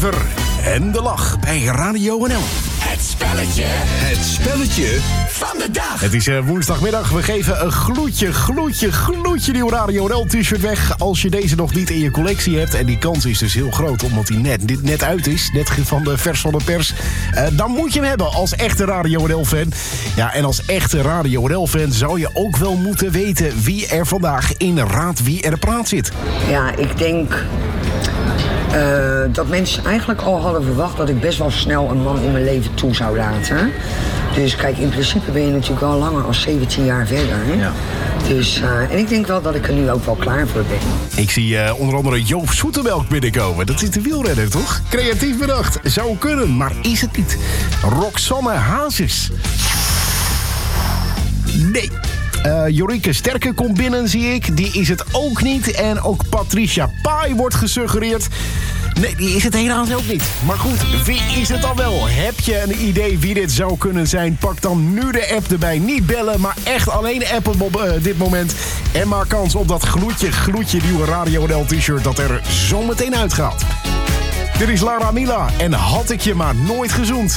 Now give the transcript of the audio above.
cijfer en de lach bij Radio NL. Het spelletje van de dag. Het is woensdagmiddag. We geven een gloedje nieuw Radio NL t-shirt weg. Als je deze nog niet in je collectie hebt. En die kans is dus heel groot omdat hij net uit is. Net van de vers van de pers. Dan moet je hem hebben als echte Radio NL fan. Ja, en als echte Radio NL fan zou je ook wel moeten weten wie er vandaag in Raad Wie Er Praat zit. Ja, ik denk dat mensen eigenlijk al hadden verwacht dat ik best wel snel een man in mijn leven toe zou laten. Dus kijk, in principe ben je natuurlijk al langer als 17 jaar verder. Hè? Ja. Dus, en ik denk wel dat ik er nu ook wel klaar voor ben. Ik zie onder andere Joop Zoetemelk binnenkomen. Dat is de wielrenner, toch? Creatief bedacht. Zou kunnen, maar is het niet. Roxanne Hazes. Nee. Jorike Sterke komt binnen, zie ik. Die is het ook niet. En ook Patricia Pai wordt gesuggereerd. Nee, die is het helaas ook niet. Maar goed, wie is het dan wel? Heb je een idee wie dit zou kunnen zijn? Pak dan nu de app erbij. Niet bellen, maar echt alleen appen op dit moment. En maak kans op dat gloedje nieuwe Radio NL t-shirt dat er zometeen uitgaat. Dit is Lara Mila en had ik je maar nooit gezoend.